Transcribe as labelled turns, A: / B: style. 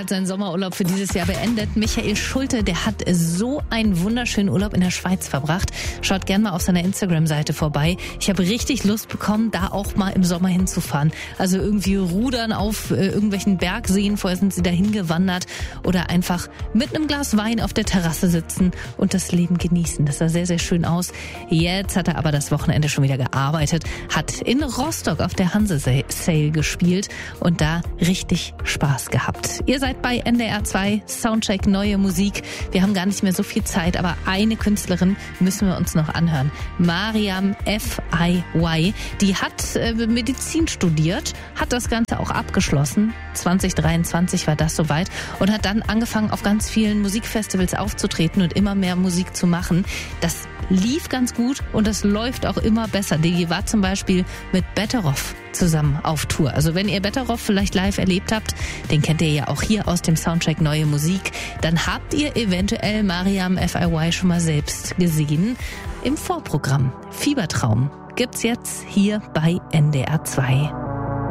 A: hat seinen Sommerurlaub für dieses Jahr beendet. Michael Schulte, der hat so einen wunderschönen Urlaub in der Schweiz verbracht. Schaut gerne mal auf seiner Instagram-Seite vorbei. Ich habe richtig Lust bekommen, da auch mal im Sommer hinzufahren. Also irgendwie rudern auf irgendwelchen Bergseen, vorher sind sie dahin gewandert, oder einfach mit einem Glas Wein auf der Terrasse sitzen und das Leben genießen. Das sah sehr, sehr schön aus. Jetzt hat er aber das Wochenende schon wieder gearbeitet, hat in Rostock auf der Hanse Sale gespielt und da richtig Spaß gehabt. Ihr seid bei NDR 2, Soundcheck, neue Musik. Wir haben gar nicht mehr so viel Zeit, aber eine Künstlerin müssen wir uns noch anhören. Mariam F.I.Y. Die hat Medizin studiert, hat das Ganze auch abgeschlossen. 2023 war das soweit und hat dann angefangen, auf ganz vielen Musikfestivals aufzutreten und immer mehr Musik zu machen. Das lief ganz gut und das läuft auch immer besser. Die war zum Beispiel mit Betteroff zusammen auf Tour. Also wenn ihr Betteroff vielleicht live erlebt habt, den kennt ihr ja auch hier aus dem Soundcheck Neue Musik, dann habt ihr eventuell Mariam F.I.Y. schon mal selbst gesehen im Vorprogramm. Fiebertraum gibt's jetzt hier bei NDR 2.